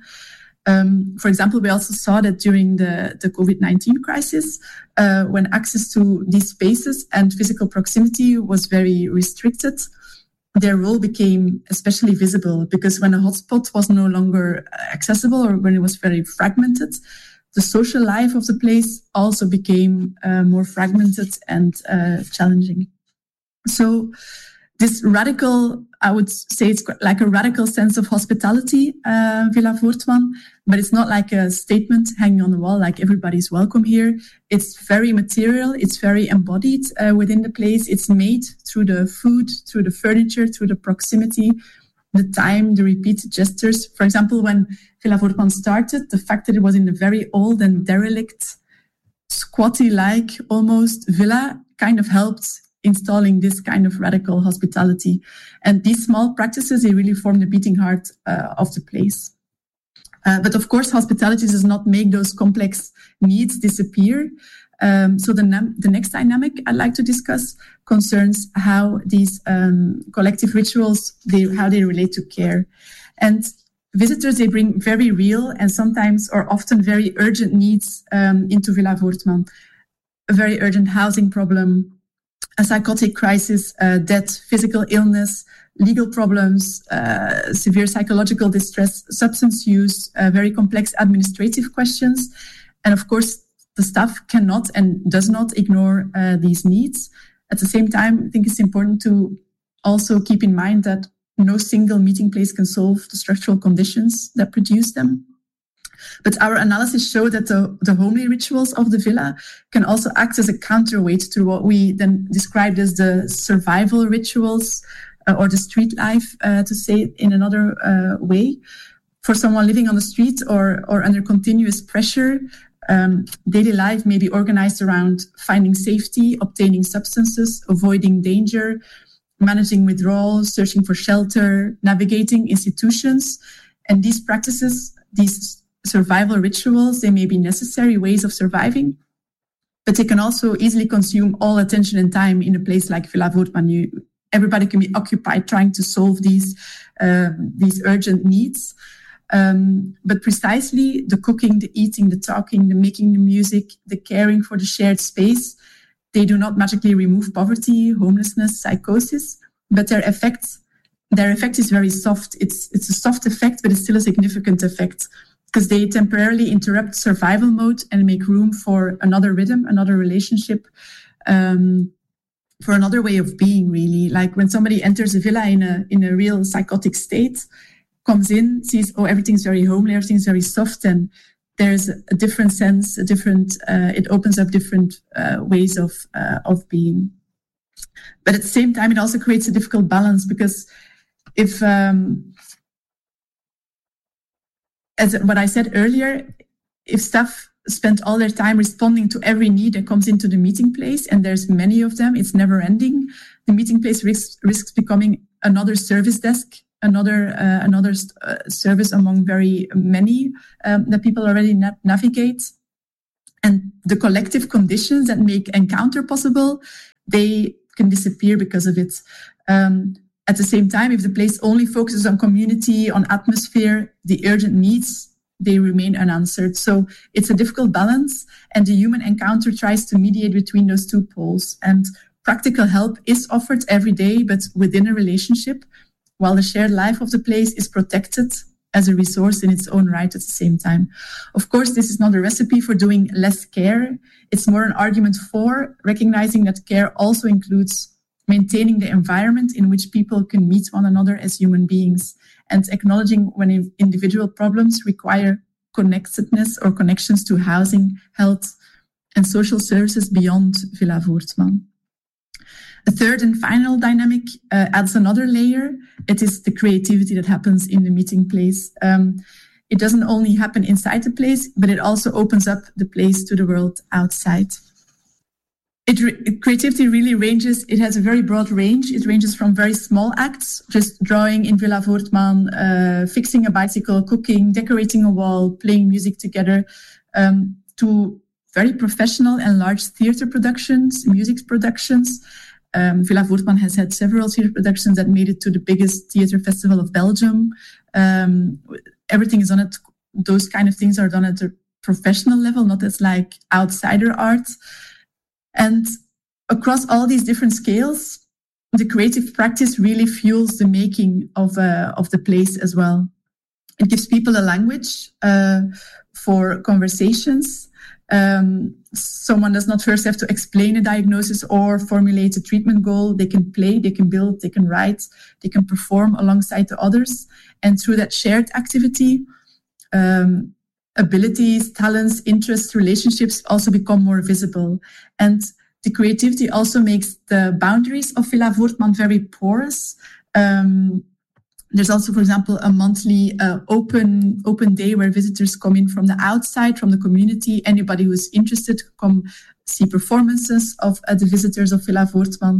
Speaker 13: For example, we also saw that during the COVID-19 crisis, when access to these spaces and physical proximity was very restricted, their role became especially visible, because when a hotspot was no longer accessible or when it was very fragmented, the social life of the place also became more fragmented and challenging. So this radical, I would say it's like a radical sense of hospitality, Villa Voortman, but it's not like a statement hanging on the wall, like everybody's welcome here. It's very material, it's very embodied within the place. It's made through the food, through the furniture, through the proximity, the time, the repeated gestures. For example, when Villa Voortman started, the fact that it was in a very old and derelict, squatty-like almost villa kind of helped installing this kind of radical hospitality. And these small practices, they really form the beating heart of the place. But of course, hospitality does not make those complex needs disappear. So the next dynamic I'd like to discuss concerns how these collective rituals, how they relate to care. And visitors, they bring very real and sometimes or often very urgent needs into Villa Voortman. A very urgent housing problem, a psychotic crisis, death, physical illness, legal problems, severe psychological distress, substance use, very complex administrative questions. And of course, the staff cannot and does not ignore these needs. At the same time, I think it's important to also keep in mind that no single meeting place can solve the structural conditions that produce them. But our analysis showed that the homely rituals of the villa can also act as a counterweight to what we then described as the survival rituals or the street life, to say it in another way. For someone living on the street or under continuous pressure, daily life may be organized around finding safety, obtaining substances, avoiding danger, managing withdrawal, searching for shelter, navigating institutions. And these practices, these survival rituals, they may be necessary ways of surviving, but they can also easily consume all attention and time in a place like Villa Voortman. Everybody can be occupied trying to solve these urgent needs. But precisely the cooking, the eating, the talking, the making the music, the caring for the shared space, they do not magically remove poverty, homelessness, psychosis, but their effect is very soft. It's a soft effect, but it's still a significant effect, because they temporarily interrupt survival mode and make room for another rhythm, another relationship, for another way of being, really. Like when somebody enters a villa in a real psychotic state, comes in, sees, oh, everything's very homely, everything's very soft, and there's a different sense, it opens up different ways of being. But at the same time, it also creates a difficult balance, because if, as what I said earlier, if staff spend all their time responding to every need that comes into the meeting place, and there's many of them, it's never ending, the meeting place risks becoming another service desk, another service among very many that people already navigate. And the collective conditions that make encounter possible, they can disappear because of it. At the same time, if the place only focuses on community, on atmosphere, the urgent needs, they remain unanswered. So it's a difficult balance, and the human encounter tries to mediate between those two poles. And practical help is offered every day, but within a relationship, while the shared life of the place is protected as a resource in its own right at the same time. Of course, this is not a recipe for doing less care. It's more an argument for recognizing that care also includes maintaining the environment in which people can meet one another as human beings, and acknowledging when individual problems require connectedness or connections to housing, health, and social services beyond Villa Voortman. A third and final dynamic adds another layer. It is the creativity that happens in the meeting place. It doesn't only happen inside the place, but it also opens up the place to the world outside. Creativity really ranges. It has a very broad range. It ranges from very small acts, just drawing in Villa Voortman, fixing a bicycle, cooking, decorating a wall, playing music together, to very professional and large theater productions, music productions. Villa Voortman has had several theater productions that made it to the biggest theater festival of Belgium. Everything is on it. Those kind of things are done at a professional level, not as like outsider art. And across all these different scales, the creative practice really fuels the making of the place as well. It gives people a language for conversations. Someone does not first have to explain a diagnosis or formulate a treatment goal. They can play, they can build, they can write, they can perform alongside the others. And through that shared activity, abilities, talents, interests, relationships also become more visible. And the creativity also makes the boundaries of Villa Voortman very porous. There's also, for example, a monthly open day where visitors come in from the outside, from the community. Anybody who's interested come see performances of the visitors of Villa Voortman.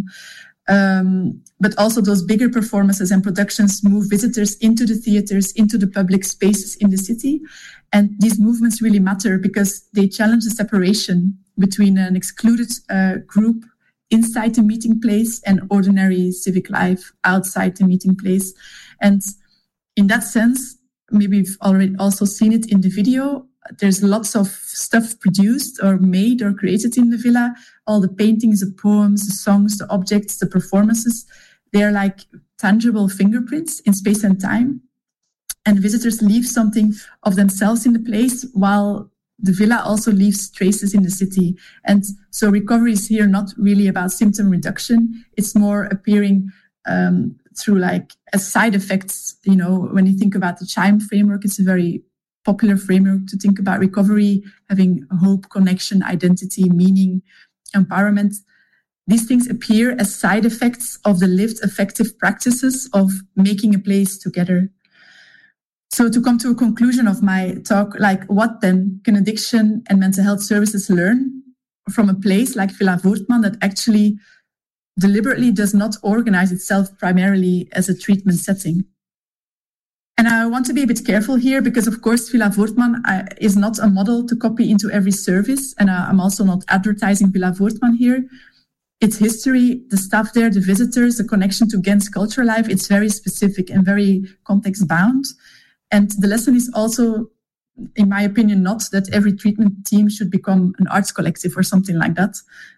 Speaker 13: But also those bigger performances and productions move visitors into the theaters, into the public spaces in the city. And these movements really matter because they challenge the separation between an excluded group inside the meeting place and ordinary civic life outside the meeting place. And in that sense, maybe we've already also seen it in the video, there's lots of stuff produced or made or created in the villa. All the paintings, the poems, the songs, the objects, the performances, they're like tangible fingerprints in space and time. And visitors leave something of themselves in the place, while the villa also leaves traces in the city. And so recovery is here not really about symptom reduction. It's more appearing through like as side effects. You know, when you think about the CHIME framework, it's a very popular framework to think about recovery, having hope, connection, identity, meaning, empowerment. These things appear as side effects of the lived effective practices of making a place together. So to come to a conclusion of my talk, like what then can addiction and mental health services learn from a place like Villa Voortman that actually deliberately does not organize itself primarily as a treatment setting? And I want to be a bit careful here because, of course, Villa Voortman is not a model to copy into every service. And I'm also not advertising Villa Voortman here. Its history, the staff there, the visitors, the connection to Ghent's cultural life, it's very specific and very context-bound. And the lesson is also, in my opinion, not that every treatment team should become an arts collective or something like that.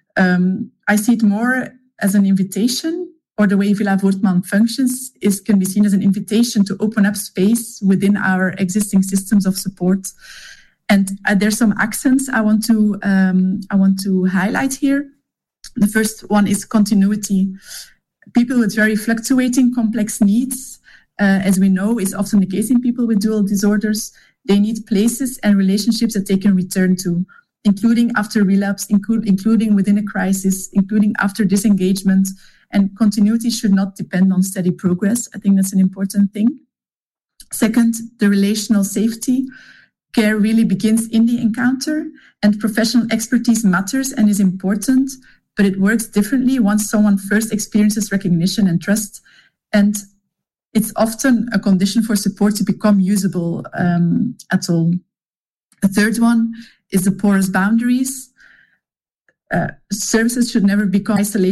Speaker 13: I see it more as an invitation, or the way Villa Voortman functions can be seen as an invitation to open up space within our existing systems of support. And there's some accents I want to highlight here. The first one is continuity. People with very fluctuating, complex needs as we know, is often the case in people with dual disorders. They need places and relationships that they can return to, including after relapse, including within a crisis, including after disengagement. And continuity should not depend on steady progress. I think that's an important thing. Second, the relational safety. Care really begins in the encounter, and professional expertise matters and is important, but it works differently once someone first experiences recognition and trust. And it's often a condition for support to become usable at all. The third one is the porous boundaries. Services should never become isolated